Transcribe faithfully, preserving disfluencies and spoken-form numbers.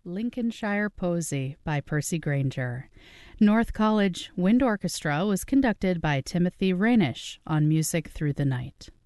Lincolnshire Posy by Percy Grainger. North College Wind Orchestra was conducted by Timothy Rainish on Music Through the Night.